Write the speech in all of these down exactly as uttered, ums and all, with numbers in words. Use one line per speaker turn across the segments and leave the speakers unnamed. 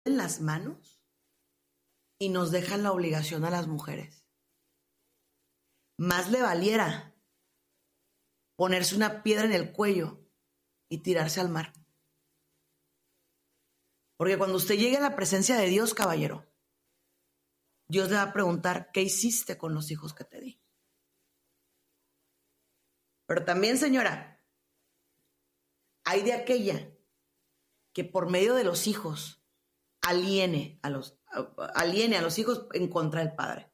en las manos y nos dejan la obligación a las mujeres. Más le valiera ponerse una piedra en el cuello y tirarse al mar. Porque cuando usted llegue a la presencia de Dios, caballero, Dios le va a preguntar, ¿qué hiciste con los hijos que te di? Pero también, señora, hay de aquella que por medio de los hijos aliene a los, aliene a los hijos en contra del padre.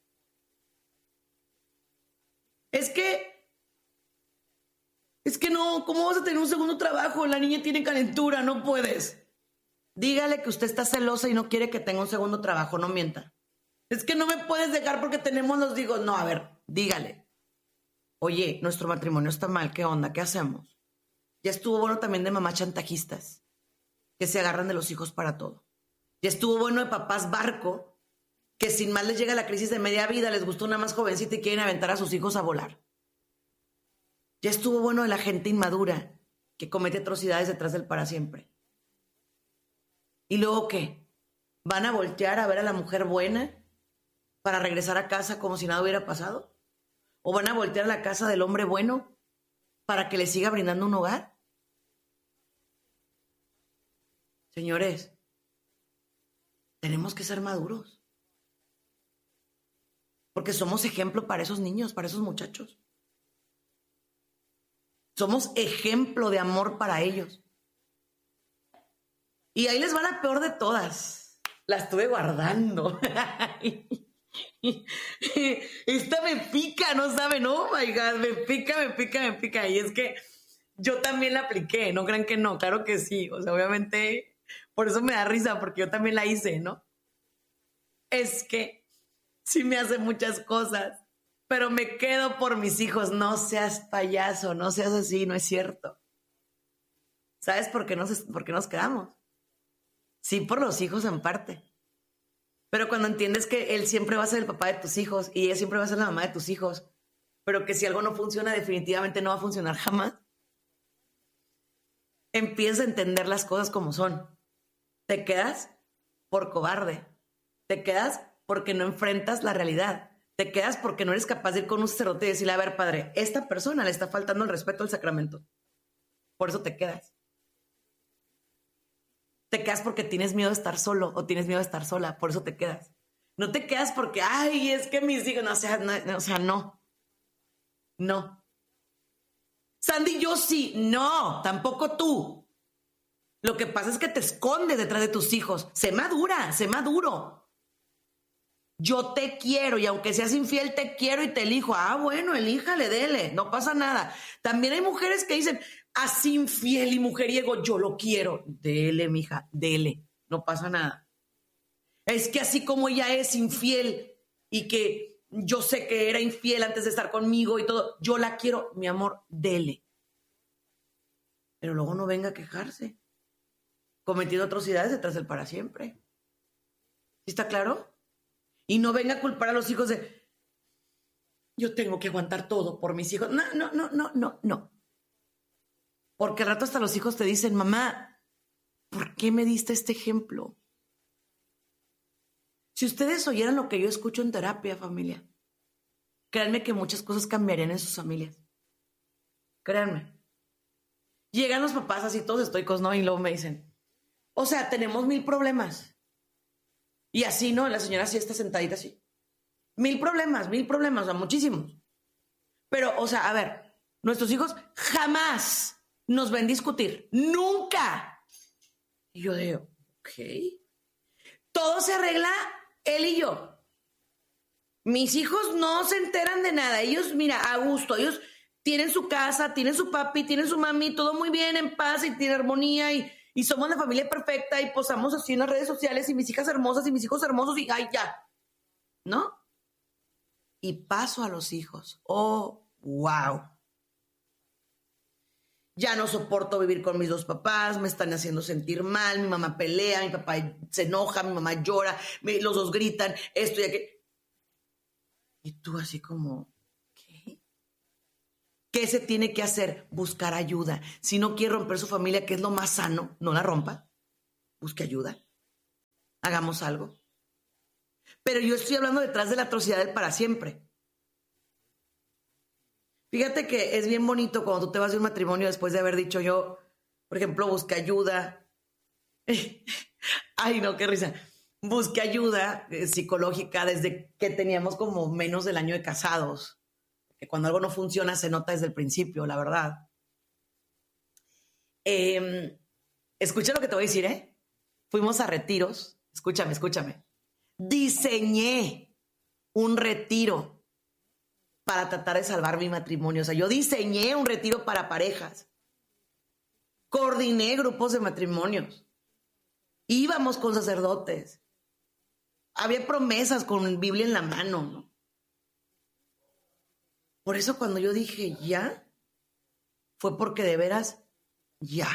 Es que, es que no, ¿cómo vas a tener un segundo trabajo? La niña tiene calentura, no puedes. Dígale que usted está celosa y no quiere que tenga un segundo trabajo, no mienta. Es que no me puedes dejar porque tenemos los hijos. No, a ver, dígale. Oye, nuestro matrimonio está mal, ¿qué onda? ¿Qué hacemos? Ya estuvo bueno también de mamás chantajistas que se agarran de los hijos para todo. Ya estuvo bueno de papás barco que sin más les llega la crisis de media vida, les gustó una más jovencita y quieren aventar a sus hijos a volar. Ya estuvo bueno de la gente inmadura que comete atrocidades detrás del para siempre. ¿Y luego qué? ¿Van a voltear a ver a la mujer buena para regresar a casa como si nada hubiera pasado? ¿O van a voltear a la casa del hombre bueno para que le siga brindando un hogar? Señores, tenemos que ser maduros. Porque somos ejemplo para esos niños, para esos muchachos. Somos ejemplo de amor para ellos. Y ahí les va la peor de todas. La estuve guardando. Esta me pica, no saben. Oh my God, me pica, me pica, me pica. Y es que yo también la apliqué. No crean que no, claro que sí. O sea, obviamente, por eso me da risa, porque yo también la hice, ¿no? Es que sí me hace muchas cosas, pero me quedo por mis hijos. No seas payaso, no seas así, no es cierto. ¿Sabes por qué nos, por qué nos quedamos? Sí, por los hijos en parte. Pero cuando entiendes que él siempre va a ser el papá de tus hijos y ella siempre va a ser la mamá de tus hijos, pero que si algo no funciona, definitivamente no va a funcionar jamás, empiezas a entender las cosas como son. Te quedas por cobarde. Te quedas porque no enfrentas la realidad. Te quedas porque no eres capaz de ir con un sacerdote y decirle, a ver, padre, esta persona le está faltando el respeto al sacramento. Por eso te quedas. Te quedas porque tienes miedo de estar solo o tienes miedo de estar sola. Por eso te quedas. No te quedas porque, ay, es que mis hijos, no, o sea, no, no, o sea, no. No. Sandy, yo sí. No, tampoco tú. Lo que pasa es que te escondes detrás de tus hijos. Sé madura, sé maduro. Yo te quiero y aunque seas infiel, te quiero y te elijo. Ah, bueno, elíjale, dele, no pasa nada. También hay mujeres que dicen, así infiel y mujeriego, yo lo quiero. Dele, mija, dele, no pasa nada. Es que así como ella es infiel y que yo sé que era infiel antes de estar conmigo y todo, yo la quiero, mi amor, dele. Pero luego no venga a quejarse, cometiendo atrocidades detrás del para siempre. ¿Sí está claro? Y no venga a culpar a los hijos de, yo tengo que aguantar todo por mis hijos. No, no, no, no, no, no. Porque al rato hasta los hijos te dicen, mamá, ¿por qué me diste este ejemplo? Si ustedes oyeran lo que yo escucho en terapia, familia, créanme que muchas cosas cambiarían en sus familias. Créanme. Llegan los papás así todos estoicos, ¿no? Y luego me dicen, o sea, tenemos mil problemas. Y así, ¿no? La señora sí está sentadita así. Mil problemas, mil problemas, o sea, muchísimos. Pero, o sea, a ver, nuestros hijos jamás nos ven discutir. ¡Nunca! Y yo digo, ok. Todo se arregla él y yo. Mis hijos no se enteran de nada. Ellos, mira, a gusto. Ellos tienen su casa, tienen su papi, tienen su mami, todo muy bien, en paz y tiene armonía y... Y somos la familia perfecta y posamos así en las redes sociales y mis hijas hermosas y mis hijos hermosos y ¡ay, ya! ¿No? Y paso a los hijos. ¡Oh, wow! Ya no soporto vivir con mis dos papás, me están haciendo sentir mal, mi mamá pelea, mi papá se enoja, mi mamá llora, me, los dos gritan, esto y aquello. Y tú así como... ¿Qué se tiene que hacer? Buscar ayuda. Si no quiere romper su familia, que es lo más sano, no la rompa. Busque ayuda. hagamos algo. Pero yo estoy hablando detrás de la atrocidad del para siempre. Fíjate que es bien bonito cuando tú te vas de un matrimonio después de haber dicho yo, por ejemplo, busqué ayuda. Ay, no, qué risa. Busqué ayuda eh, psicológica desde que teníamos como menos del año de casados. Que cuando algo no funciona se nota desde el principio, la verdad. Eh, escucha lo que te voy a decir, ¿eh? Fuimos a retiros. Escúchame, escúchame. Diseñé un retiro para tratar de salvar mi matrimonio. O sea, yo diseñé un retiro para parejas. Coordiné grupos de matrimonios. Íbamos con sacerdotes. Había promesas con Biblia en la mano, ¿no? Por eso cuando yo dije ya, fue porque de veras ya.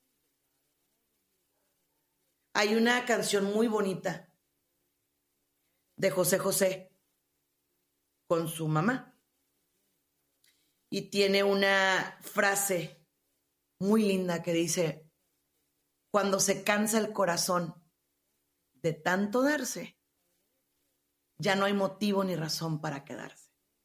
Hay una canción muy bonita de José José con su mamá. Y tiene una frase muy linda que dice, cuando se cansa el corazón de tanto darse, ya no hay motivo ni razón para quedarse.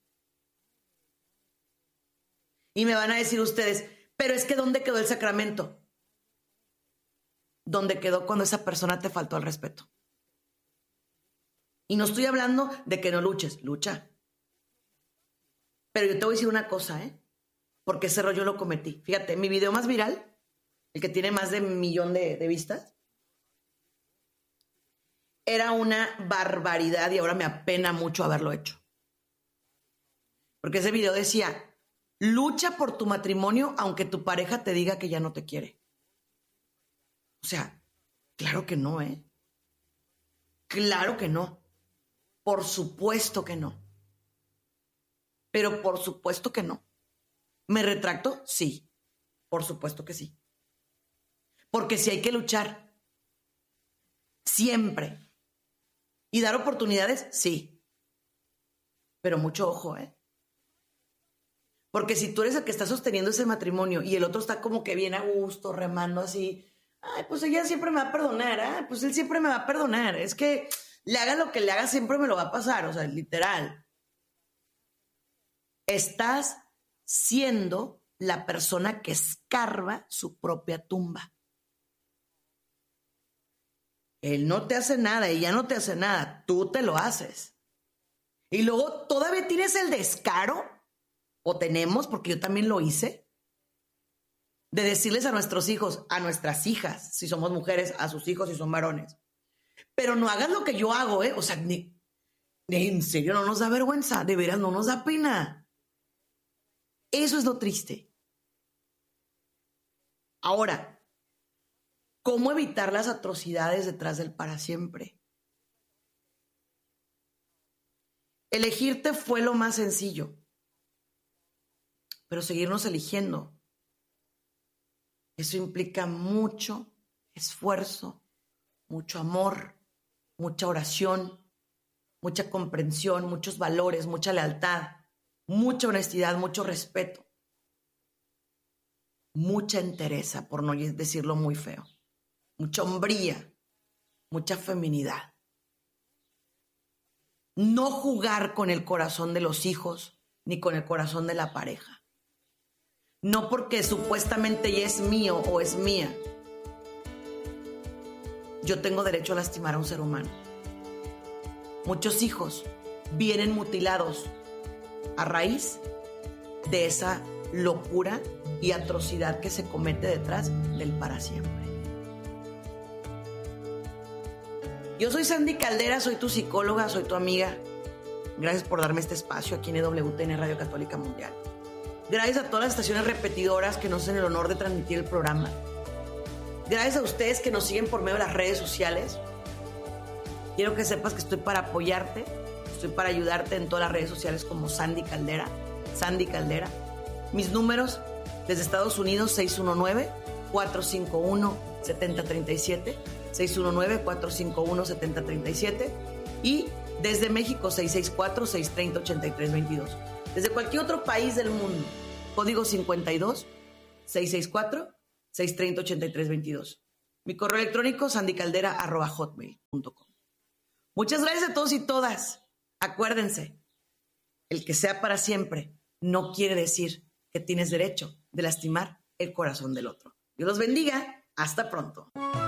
Y me van a decir ustedes, pero es que ¿dónde quedó el sacramento? ¿Dónde quedó cuando esa persona te faltó al respeto? Y no estoy hablando de que no luches, lucha. Pero yo te voy a decir una cosa, ¿eh? Porque ese rollo lo cometí. Fíjate, mi video más viral, el que tiene más de un millón de, de vistas, era una barbaridad y ahora me apena mucho haberlo hecho. Porque ese video decía, lucha por tu matrimonio aunque tu pareja te diga que ya no te quiere. O sea, claro que no, ¿eh? Claro que no. Por supuesto que no. Pero por supuesto que no. ¿Me retracto? Sí. Por supuesto que sí. Porque sí hay que luchar. Siempre. ¿Y dar oportunidades? Sí. Pero mucho ojo, ¿eh? Porque si tú eres el que está sosteniendo ese matrimonio y el otro está como que bien a gusto, remando así, ay, pues ella siempre me va a perdonar, ¿eh? Pues él siempre me va a perdonar. Es que le haga lo que le haga, siempre me lo va a pasar, o sea, literal. Estás siendo la persona que escarba su propia tumba. Él no te hace nada, ella no te hace nada, tú te lo haces. Y luego todavía tienes el descaro, o tenemos, porque yo también lo hice, de decirles a nuestros hijos, a nuestras hijas, si somos mujeres, a sus hijos si son varones, pero no hagas lo que yo hago, ¿eh? O sea, ni, ni en serio no nos da vergüenza, de veras no nos da pena. Eso es lo triste. Ahora, ¿cómo evitar las atrocidades detrás del para siempre? Elegirte fue lo más sencillo, pero seguirnos eligiendo, eso implica mucho esfuerzo, mucho amor, mucha oración, mucha comprensión, muchos valores, mucha lealtad, mucha honestidad, mucho respeto, mucha entereza, por no decirlo muy feo, mucha hombría, mucha feminidad. No jugar con el corazón de los hijos ni con el corazón de la pareja. No porque supuestamente ya es mío o es mía, yo tengo derecho a lastimar a un ser humano. Muchos hijos vienen mutilados a raíz de esa locura y atrocidad que se comete detrás del para siempre. Yo soy Sandy Caldera, soy tu psicóloga, soy tu amiga. Gracias por darme este espacio aquí en W T N Radio Católica Mundial. Gracias a todas las estaciones repetidoras que nos hacen el honor de transmitir el programa. Gracias a ustedes que nos siguen por medio de las redes sociales. Quiero que sepas que estoy para apoyarte, estoy para ayudarte en todas las redes sociales como Sandy Caldera, Sandy Caldera. Mis números desde Estados Unidos seis uno nueve, cuatro cinco uno, siete cero tres siete, seis uno nueve, cuatro cinco uno, siete cero tres siete y desde México seis seis cuatro, seis tres cero, ocho tres dos dos. Desde cualquier otro país del mundo, código cincuenta y dos, seis seis cuatro, seis tres cero, ocho tres dos dos. Mi correo electrónico sandycaldera arroba hotmail punto com. Muchas gracias a todos y todas. Acuérdense, el que sea para siempre no quiere decir que tienes derecho de lastimar el corazón del otro. Dios los bendiga. Hasta pronto.